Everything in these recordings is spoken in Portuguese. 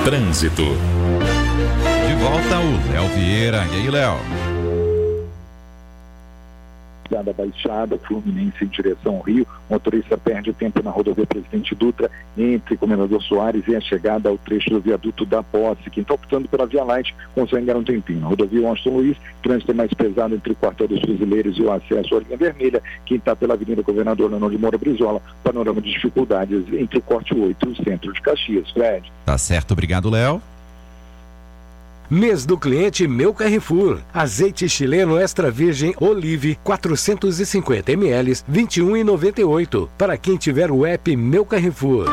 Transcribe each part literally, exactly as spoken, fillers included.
Trânsito. De volta o Léo Vieira. E aí, Léo? Da Baixada, Fluminense em direção ao Rio, o motorista perde tempo na rodovia Presidente Dutra, entre Comendador Soares e a chegada ao trecho do viaduto da Posse. Quem está optando pela Via Light consegue ganhar um tempinho. Na rodovia Washington Luiz, trânsito é mais pesado entre o quartel dos Fuzileiros e o acesso à linha vermelha. Quem está pela Avenida Governador Leonor de Moura Brizola, panorama de dificuldades entre o corte oito e o centro de Caxias. Fred. Tá certo, obrigado, Léo. Mês do cliente Meu Carrefour. Azeite chileno extra virgem Olive quatrocentos e cinquenta mililitros, vinte e um reais e noventa e oito centavos. Para quem tiver o app Meu Carrefour.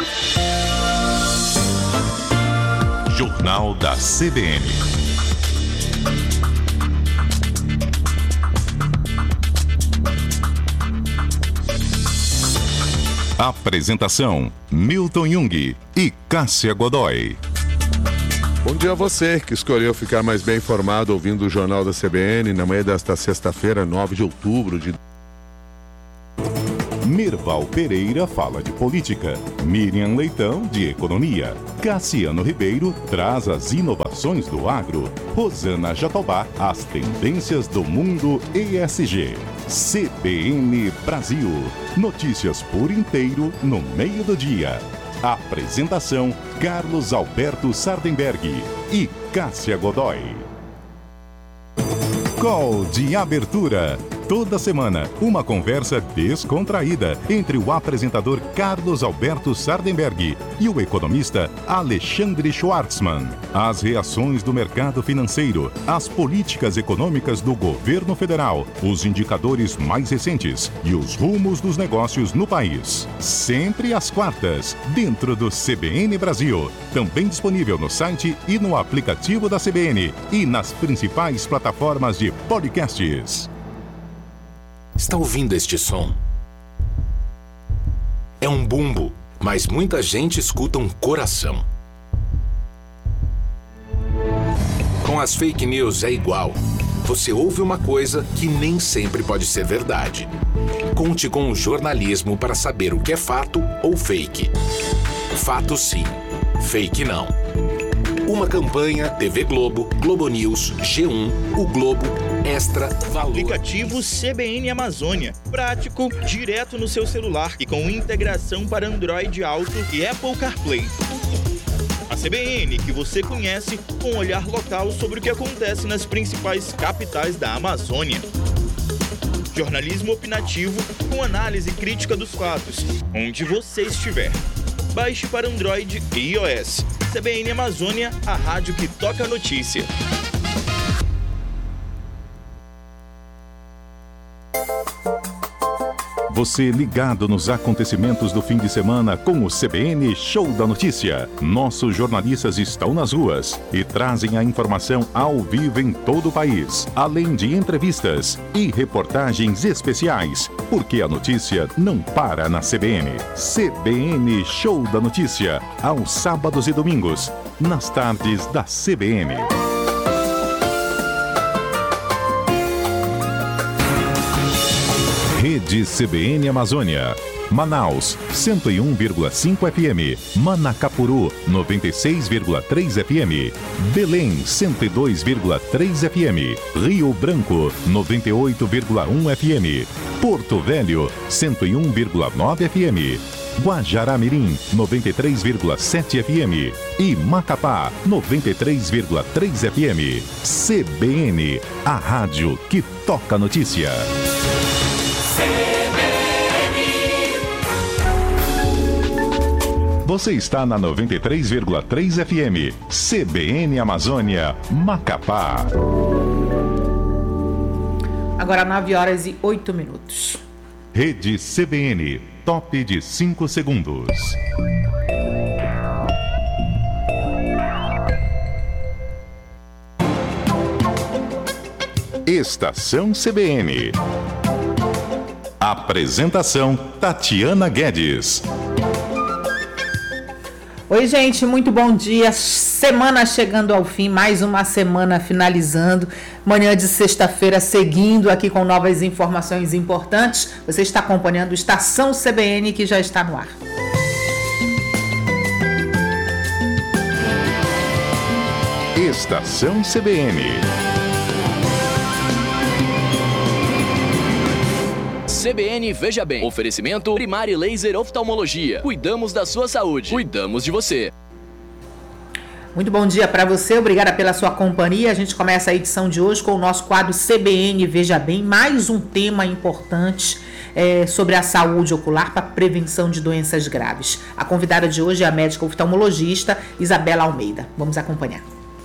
Jornal da C B N. Apresentação: Milton Jung e Cássia Godoy. Bom dia a você que escolheu ficar mais bem informado ouvindo o Jornal da C B N na manhã desta sexta-feira, nove de outubro de... Mirval Pereira fala de política, Miriam Leitão de economia, Cassiano Ribeiro traz as inovações do agro, Rosana Jatobá as tendências do mundo E S G. C B N Brasil, notícias por inteiro no meio do dia. Apresentação: Carlos Alberto Sardenberg e Cássia Godoy. Call de abertura. Toda semana, uma conversa descontraída entre o apresentador Carlos Alberto Sardenberg e o economista Alexandre Schwartzman. As reações do mercado financeiro, as políticas econômicas do governo federal, os indicadores mais recentes e os rumos dos negócios no país. Sempre às quartas, dentro do C B N Brasil. Também disponível no site e no aplicativo da C B N e nas principais plataformas de podcasts. Está ouvindo este som? É um bumbo, mas muita gente escuta um coração. Com as fake news é igual. Você ouve uma coisa que nem sempre pode ser verdade. Conte com o jornalismo para saber o que é fato ou fake. Fato sim, fake não. Uma campanha T V Globo, Globo News, G um, O Globo, Extra, Valor. Aplicativo C B N Amazônia. Prático, direto no seu celular e com integração para Android Auto e Apple CarPlay. A C B N que você conhece com um olhar local sobre o que acontece nas principais capitais da Amazônia. Jornalismo opinativo com análise crítica dos fatos, onde você estiver. Baixe para Android e iOS. C B N Amazônia, a rádio que toca a notícia. Você ligado nos acontecimentos do fim de semana com o C B N Show da Notícia. Nossos jornalistas estão nas ruas e trazem a informação ao vivo em todo o país, além de entrevistas e reportagens especiais, porque a notícia não para na C B N. C B N Show da Notícia, aos sábados e domingos, nas tardes da C B N. Rede C B N Amazônia. Manaus, cento e um vírgula cinco F M. Manacapuru, noventa e seis vírgula três F M. Belém, cento e dois vírgula três F M. Rio Branco, noventa e oito vírgula um F M. Porto Velho, cento e um vírgula nove F M. Guajará-Mirim, noventa e três vírgula sete F M. E Macapá, noventa e três vírgula três F M. C B N, a rádio que toca notícia. Você está na noventa e três vírgula três F M. C B N Amazônia, Macapá. Agora nove horas e oito minutos. Rede C B N, top de cinco segundos. Estação C B N. Apresentação: Tatiana Guedes. Oi, gente, muito bom dia. Semana chegando ao fim, mais uma semana finalizando. Manhã de sexta-feira seguindo aqui com novas informações importantes. Você está acompanhando Estação C B N, que já está no ar. Estação C B N. C B N Veja Bem. Oferecimento Primari Laser Oftalmologia. Cuidamos da sua saúde. Cuidamos de você. Muito bom dia para você, obrigada pela sua companhia. A gente começa a edição de hoje com o nosso quadro C B N Veja Bem, mais um tema importante é, sobre a saúde ocular para prevenção de doenças graves. A convidada de hoje é a médica oftalmologista Isabela Almeida. Vamos acompanhar.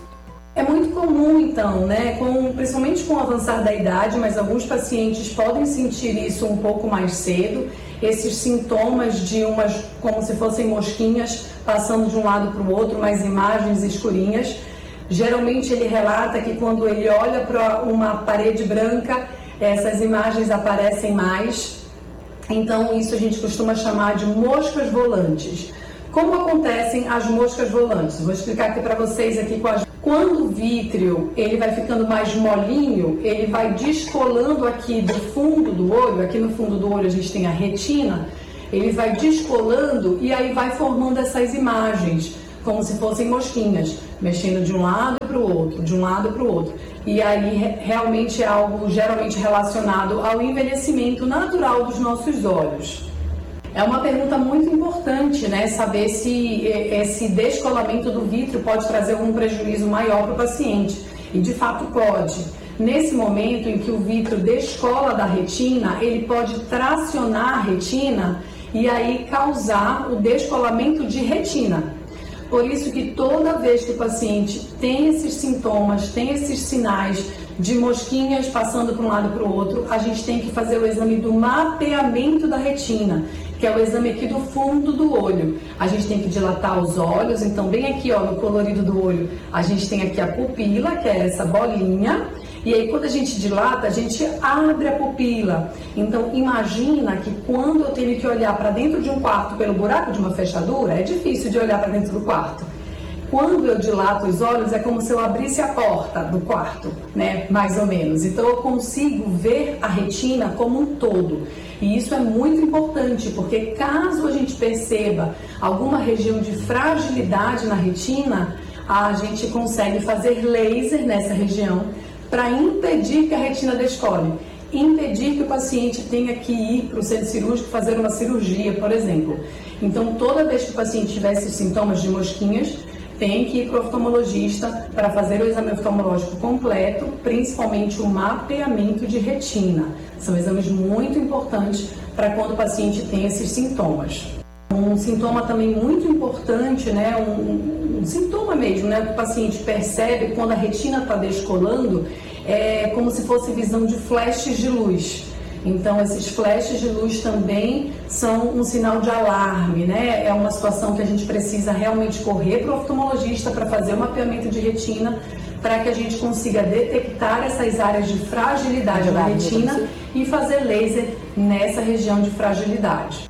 É muito comum, então, né, com, principalmente com o avançar da idade, mas alguns pacientes podem sentir isso um pouco mais cedo, esses sintomas de umas, como se fossem mosquinhas, passando de um lado para o outro, umas imagens escurinhas. Geralmente ele relata que quando ele olha para uma parede branca, essas imagens aparecem mais. Então isso a gente costuma chamar de moscas volantes. Como acontecem as moscas volantes? Vou explicar aqui para vocês aqui com as... Quando o vítreo ele vai ficando mais molinho, ele vai descolando aqui do fundo do olho, aqui no fundo do olho a gente tem a retina, ele vai descolando e aí vai formando essas imagens, como se fossem mosquinhas, mexendo de um lado para o outro, de um lado para o outro. E aí realmente é algo geralmente relacionado ao envelhecimento natural dos nossos olhos. É uma pergunta muito importante, né? Saber se esse descolamento do vítreo pode trazer algum prejuízo maior para o paciente. E de fato pode. Nesse momento em que o vítreo descola da retina, ele pode tracionar a retina e aí causar o descolamento de retina. Por isso que toda vez que o paciente tem esses sintomas, tem esses sinais de mosquinhas passando para um lado para o outro, a gente tem que fazer o exame do mapeamento da retina, que é o exame aqui do fundo do olho. A gente tem que dilatar os olhos, então bem aqui ó, no colorido do olho, a gente tem aqui a pupila, que é essa bolinha, e aí quando a gente dilata, a gente abre a pupila. Então imagina que quando eu tenho que olhar para dentro de um quarto pelo buraco de uma fechadura, é difícil de olhar para dentro do quarto. Quando eu dilato os olhos, é como se eu abrisse a porta do quarto, né? Mais ou menos. Então eu consigo ver a retina como um todo. E isso é muito importante, porque caso a gente perceba alguma região de fragilidade na retina, a gente consegue fazer laser nessa região para impedir que a retina descole. Impedir que o paciente tenha que ir para o centro cirúrgico fazer uma cirurgia, por exemplo. Então toda vez que o paciente tiver esses sintomas de mosquinhas, tem que ir para o oftalmologista para fazer o exame oftalmológico completo, principalmente o mapeamento de retina. São exames muito importantes para quando o paciente tem esses sintomas. Um sintoma também muito importante, né, um, um sintoma mesmo, né, que o paciente percebe quando a retina está descolando, é como se fosse visão de flashes de luz. Então, esses flashes de luz também são um sinal de alarme, né? É uma situação que a gente precisa realmente correr para o oftalmologista para fazer o mapeamento de retina, para que a gente consiga detectar essas áreas de fragilidade da retina e fazer laser nessa região de fragilidade.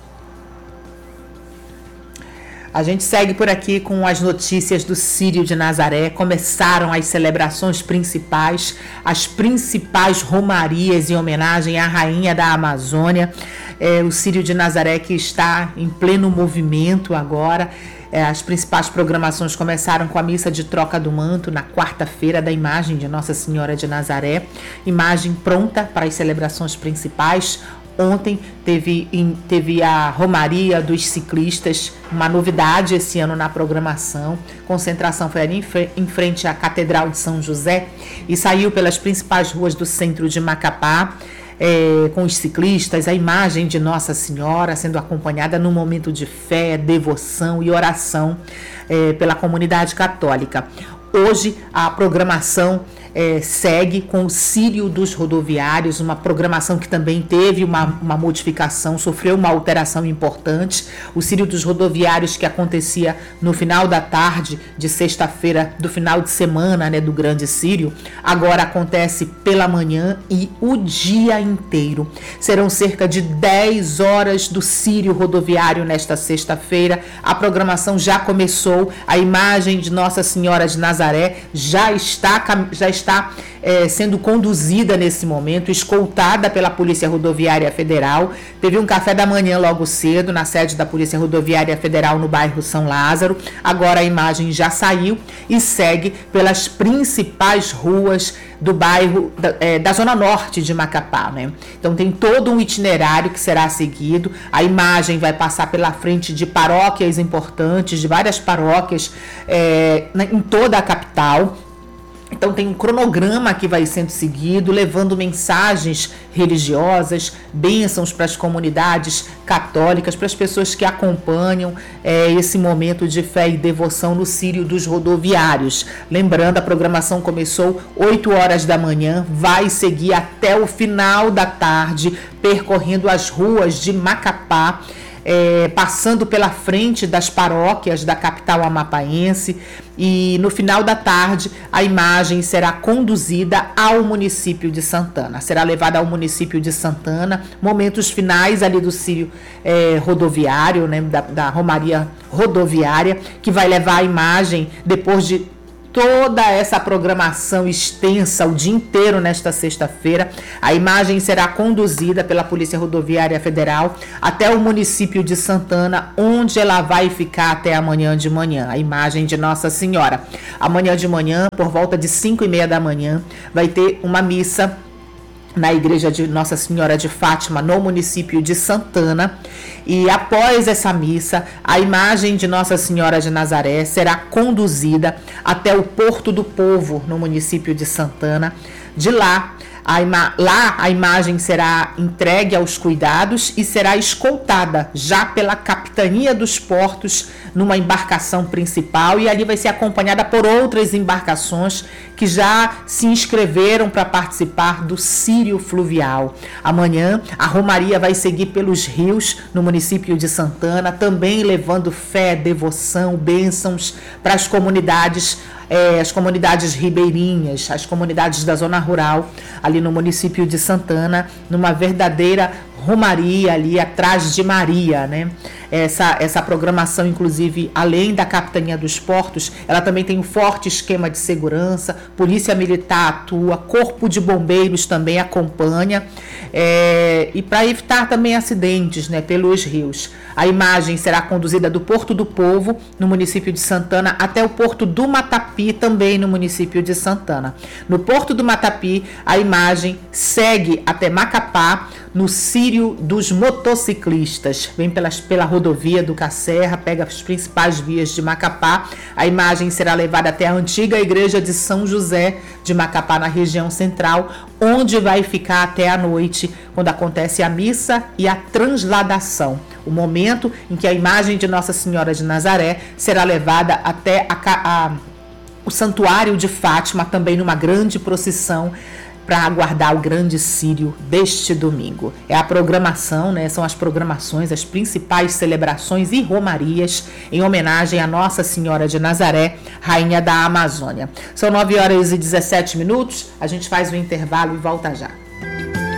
A gente segue por aqui com as notícias do Círio de Nazaré. Começaram as celebrações principais, as principais romarias em homenagem à Rainha da Amazônia. É, o Círio de Nazaré que está em pleno movimento agora. É, as principais programações começaram com a missa de troca do manto na quarta-feira da imagem de Nossa Senhora de Nazaré. Imagem pronta para as celebrações principais. Ontem teve, teve a Romaria dos Ciclistas, uma novidade esse ano na programação. Concentração foi ali em frente à Catedral de São José e saiu pelas principais ruas do centro de Macapá, é, com os ciclistas, a imagem de Nossa Senhora sendo acompanhada num momento de fé, devoção e oração é, pela comunidade católica. Hoje a programação é, segue com o Círio dos Rodoviários, uma programação que também teve uma, uma modificação, sofreu uma alteração importante. O Círio dos Rodoviários, que acontecia no final da tarde de sexta-feira, do final de semana, né, do Grande Círio, agora acontece pela manhã e o dia inteiro. Serão cerca de dez horas do Círio Rodoviário nesta sexta-feira. A programação já começou, a imagem de Nossa Senhora de Nazaré já está, já está está é, sendo conduzida nesse momento, escoltada pela Polícia Rodoviária Federal. Teve um café da manhã logo cedo na sede da Polícia Rodoviária Federal no bairro São Lázaro. Agora a imagem já saiu e segue pelas principais ruas do bairro da, é, da zona norte de Macapá, né? Então tem todo um itinerário que será seguido. A imagem vai passar pela frente de paróquias importantes, de várias paróquias é, em toda a capital. Então tem um cronograma que vai sendo seguido, levando mensagens religiosas, bênçãos para as comunidades católicas, para as pessoas que acompanham é, esse momento de fé e devoção no Círio dos Rodoviários. Lembrando, a programação começou oito horas da manhã, vai seguir até o final da tarde, percorrendo as ruas de Macapá, É, passando pela frente das paróquias da capital amapaense, e no final da tarde a imagem será conduzida ao município de Santana, será levada ao município de Santana, momentos finais ali do Círio é, rodoviário, né, da, da Romaria Rodoviária, que vai levar a imagem depois de toda essa programação extensa o dia inteiro nesta sexta-feira. A imagem será conduzida pela Polícia Rodoviária Federal até o município de Santana, onde ela vai ficar até amanhã de manhã. A imagem de Nossa Senhora. Amanhã de manhã, por volta de cinco e meia da manhã, vai ter uma missa na igreja de Nossa Senhora de Fátima, no município de Santana. E após essa missa, a imagem de Nossa Senhora de Nazaré será conduzida até o Porto do Povo, no município de Santana. De lá, a ima- lá a imagem será entregue aos cuidados e será escoltada já pela Capitania dos Portos numa embarcação principal, e ali vai ser acompanhada por outras embarcações que já se inscreveram para participar do Círio Fluvial. Amanhã a romaria vai seguir pelos rios no município de Santana, também levando fé, devoção, bênçãos para as comunidades É, as comunidades ribeirinhas, as comunidades da zona rural, ali no município de Santana, numa verdadeira romaria ali atrás de Maria, né? Essa, essa programação, inclusive, além da Capitania dos Portos, ela também tem um forte esquema de segurança, Polícia Militar atua, Corpo de Bombeiros também acompanha, é, e para evitar também acidentes, né, pelos rios. A imagem será conduzida do Porto do Povo, no município de Santana, até o Porto do Matapi, também no município de Santana. No Porto do Matapi, a imagem segue até Macapá, no Círio dos Motociclistas. Vem pelas, pela rodovia do Cacerra, pega as principais vias de Macapá. A imagem será levada até a antiga igreja de São José de Macapá, na região central, onde vai ficar até a noite, quando acontece a missa e a transladação. O momento em que a imagem de Nossa Senhora de Nazaré será levada até a, a, o Santuário de Fátima, também numa grande procissão, para aguardar o grande círio deste domingo. É a programação, né? São as programações, as principais celebrações e romarias em homenagem a Nossa Senhora de Nazaré, Rainha da Amazônia. São nove horas e dezessete minutos, a gente faz o intervalo e volta já.